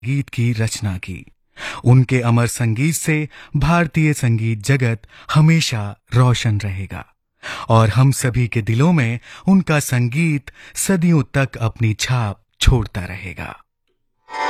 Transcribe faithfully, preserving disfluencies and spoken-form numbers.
गीत की रचना की। उनके अमर संगीत से भारतीय संगीत जगत हमेशा रोशन रहेगा और हम सभी के दिलों में उनका संगीत सदियों तक अपनी छाप छोड़ता रहेगा।